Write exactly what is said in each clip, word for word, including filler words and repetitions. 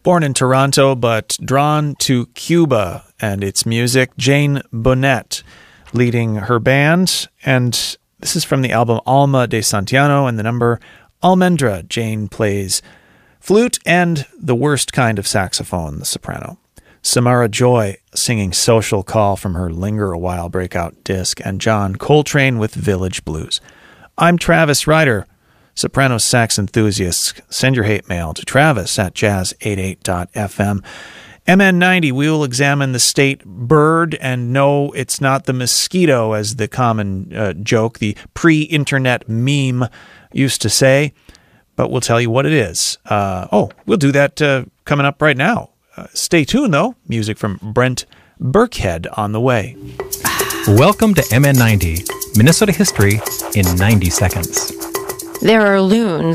Born in Toronto, but drawn to Cuba and its music, Jane Bonnet leading her band. And this is from the album Alma de Santiano and the number Almendra. Jane plays flute and the worst kind of saxophone, the soprano. Samara Joy singing Social Call from her Linger a While breakout disc, and John Coltrane with Village Blues. I'm Travis Ryder. Soprano sax enthusiasts, send your hate mail to Travis at jazz eighty-eight dot f m. M N ninety, we will examine the state bird, and no, it's not the mosquito, as the common uh, joke, the pre-internet meme used to say, but we'll tell you what it is. Uh, oh, we'll do that uh, coming up right now. Uh, stay tuned, though. Music from Brent Burkhead on the way. Welcome to M N ninety, Minnesota history in ninety seconds. There are loons.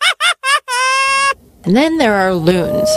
And then there are loons.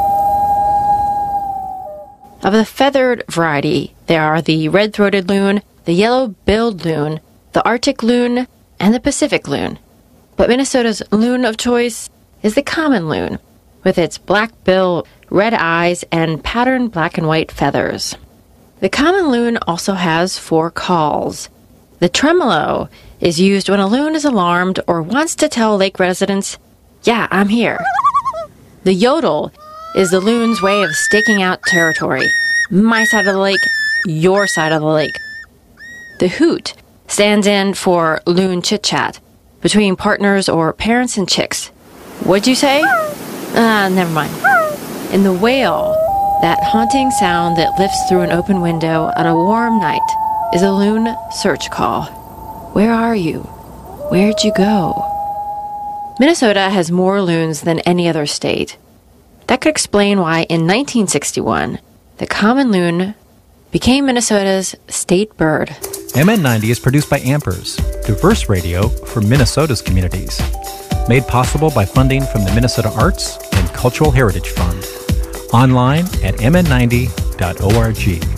Of the feathered variety, there are the red-throated loon, the yellow-billed loon, the Arctic loon, and the Pacific loon. But Minnesota's loon of choice is the common loon, with its black bill, red eyes, and patterned black and white feathers. The common loon also has four calls. The tremolo is used when a loon is alarmed or wants to tell lake residents, yeah, I'm here. The yodel is the loon's way of staking out territory. My side of the lake, your side of the lake. The hoot stands in for loon chit-chat between partners or parents and chicks. What'd you say? Ah, uh, never mind. And the wail, that haunting sound that lifts through an open window on a warm night, is a loon search call. Where are you? Where'd you go? Minnesota has more loons than any other state. That could explain why in nineteen sixty-one, the common loon became Minnesota's state bird. M N ninety is produced by Ampers, diverse radio for Minnesota's communities. Made possible by funding from the Minnesota Arts and Cultural Heritage Fund. Online at m n ninety dot org.